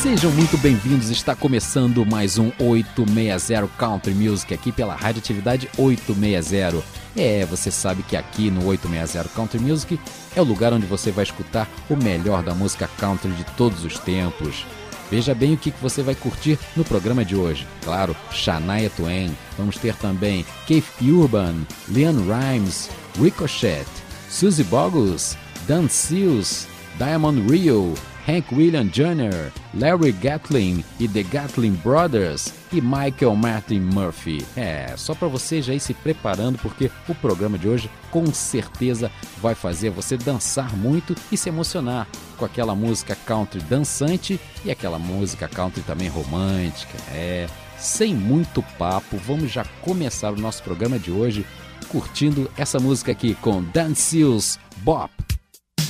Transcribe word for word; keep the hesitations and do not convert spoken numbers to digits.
Sejam muito bem-vindos, está começando mais um oitocentos e sessenta Country Music aqui pela Radioatividade oitocentos e sessenta. É, você sabe que aqui no oitocentos e sessenta Country Music é o lugar onde você vai escutar o melhor da música country de todos os tempos. Veja bem o que você vai curtir no programa de hoje. Claro, Shania Twain, vamos ter também Keith Urban, LeAnn Rimes, Ricochet, Suzy Boggles, Dan Seals, Diamond Rio, Hank Williams Júnior, Larry Gatlin e The Gatlin Brothers e Michael Martin Murphey. É, só para você já ir se preparando, porque o programa de hoje com certeza vai fazer você dançar muito e se emocionar com aquela música country dançante e aquela música country também romântica. É, sem muito papo, vamos já começar o nosso programa de hoje curtindo essa música aqui com Dan Seals, Bop.